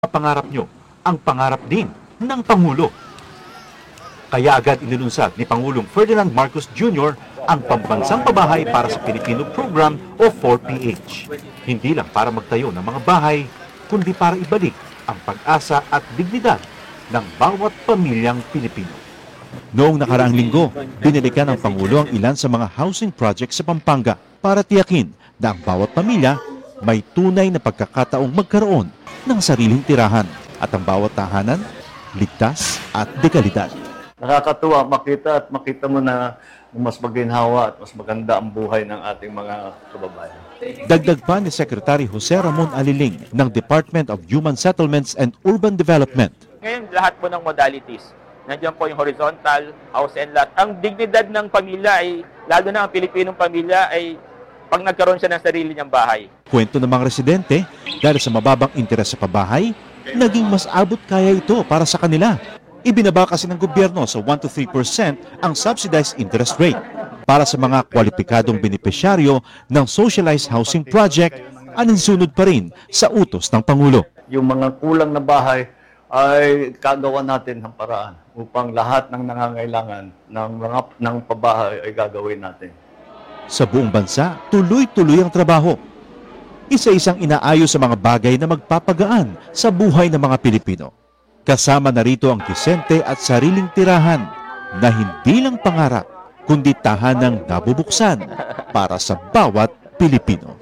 pangarap nyo ang pangarap din ng Pangulo. Kaya agad inilunsad ni Pangulong Ferdinand Marcos Jr. ang Pambansang Pabahay para sa Pilipino Program o 4PH. Hindi lang para magtayo ng mga bahay, kundi para ibalik ang pag-asa at dignidad ng bawat pamilyang Pilipino. Noong nakaraang linggo, binilikan ng Pangulo ang ilan sa mga housing projects sa Pampanga para tiyakin na ang bawat pamilya may tunay na pagkakataong magkaroon ng sariling tirahan at ang bawat tahanan, ligtas at dekalidad. Nakakatuwa makita mo na mas maginhawa at mas maganda ang buhay ng ating mga kababayan. Dagdag pa ni Secretary Jose Ramon Aliling ng Department of Human Settlements and Urban Development. Ngayon, lahat po ng modalities. Nandiyan po yung horizontal, house and lot. Ang dignidad ng pamilya ay, lalo na ang Pilipinong pamilya ay pag nagkaroon siya ng sarili niyang bahay. Kwento ng mga residente, dahil sa mababang interes sa pabahay, naging mas abot kaya ito para sa kanila. Ibinaba kasi ng gobyerno sa 1 to 3% ang subsidized interest rate para sa mga kwalipikadong benepisyaryo ng socialized housing project, aninsunod pa rin sa utos ng Pangulo. Yung mga kulang na bahay ay kagawa natin ng paraan upang lahat ng nangangailangan ng pabahay ay gagawin natin. Sa buong bansa, tuloy-tuloy ang trabaho. Isa-isang inaayos sa mga bagay na magpapagaan sa buhay ng mga Pilipino. Kasama na rito ang disente at sariling tirahan na hindi lang pangarap, kundi tahanang nabubuksan para sa bawat Pilipino.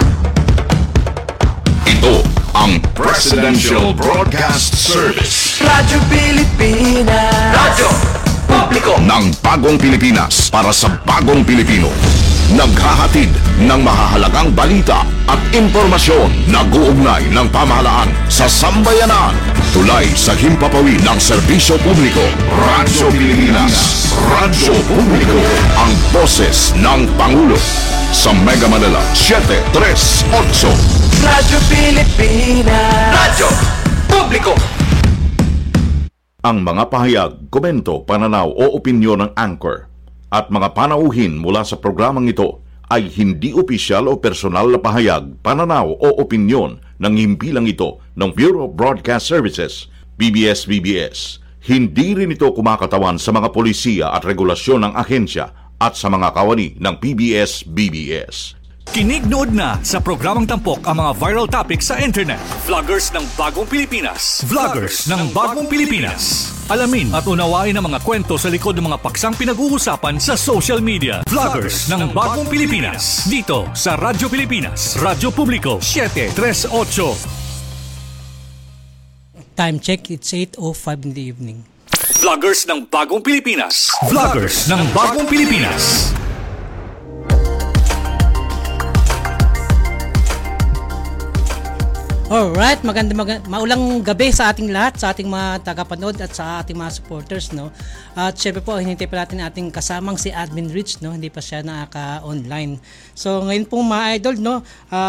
Ito ang Presidential Broadcast Service. Radyo Pilipinas. Radyo Publiko ng Bagong Pilipinas para sa Bagong Pilipino. Naghahatid ng mahahalagang balita at impormasyon na guugnay ng pamahalaan sa sambayanan. Tulay sa himpapawid ng serbisyo publiko. Radyo Pilipinas. Radyo Publiko. Ang boses ng Pangulo. Sa Mega Manila, 738. Radyo Pilipinas. Radyo Publiko. Ang mga pahayag, komento, pananaw o opinyon ng Anchor at mga panauhin mula sa programang ito ay hindi opisyal o personal na pahayag, pananaw o opinyon ng himpilang ito ng Bureau of Broadcast Services, BBS-BBS. Hindi rin ito kumakatawan sa mga polisiya at regulasyon ng ahensya at sa mga kawani ng PBS-BBS. Kinig nood na sa programang tampok ang mga viral topics sa internet. Vloggers ng Bagong Pilipinas. Vloggers ng Bagong Pilipinas. Alamin at unawain ang mga kwento sa likod ng mga paksang pinag-uusapan sa social media. Vloggers ng Bagong Pilipinas. Dito sa Radyo Pilipinas. Radyo Publiko 738. Time check, it's 8:05 in the evening. Vloggers ng Bagong Pilipinas. Vloggers ng Bagong Pilipinas. Alright, maulang gabi sa ating lahat, sa ating mga tagapanood at sa ating mga supporters, no. At syempre po, hinintay pa natin ating kasamang si Admin Rich, no. Hindi pa siya nakaka-online. So ngayon po mga idol, no,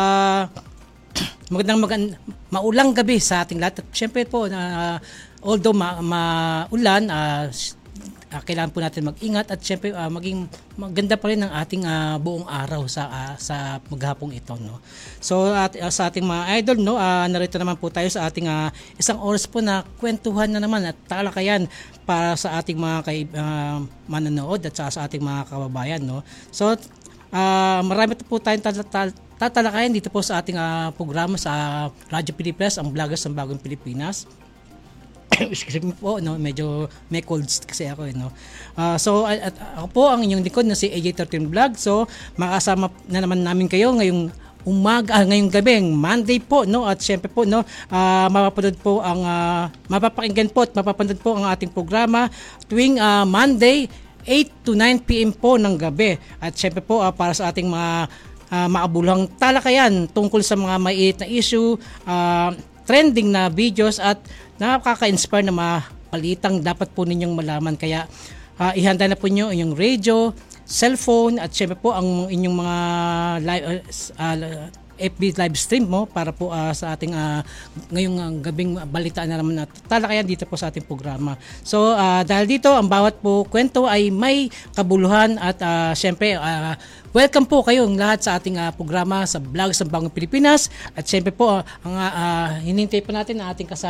maulang gabi sa ating lahat. At syempre po, although maulan, kailangan po natin mag-ingat at syempre maging maganda pa rin ang ating buong araw sa maghapong ito, no. So sa ating mga idol, no, narito naman po tayo sa ating isang oras po na kwentuhan na naman at talakayan para sa ating mga manonood at sa ating mga kababayan, no. So marami po tayong tatalakayan dito po sa ating programa sa Radyo Pilipinas, ang Vloggers ng Bagong Pilipinas. Excuse me po, no, medyo may colds kasi ako, no. So ako po ang inyong likod na si AJ13 Vlog. So makasama na naman namin kayo ngayong ngayong gabi, Monday po, no. At syempre po, no, mapapanood po ang mapapakinggan po at mapapanood po ang ating programa tuwing Monday 8 to 9 PM po ng gabi. At syempre po para sa ating mga maabulang talakayan tungkol sa mga maiit na issue, trending na videos at nakaka-inspire na mga balitang dapat po ninyong malaman. Kaya ihanda na po nyo inyong radio, cellphone at syempre po ang inyong mga FB live stream mo para po sa ating ngayong gabing balitaan na naman na talakayan dito po sa ating programa. So dahil dito ang bawat po kwento ay may kabuluhan at syempre welcome po kayong lahat sa ating programa sa Vlogs ng Bagong Pilipinas at syempre po ang hinintay pa natin ang ating kasama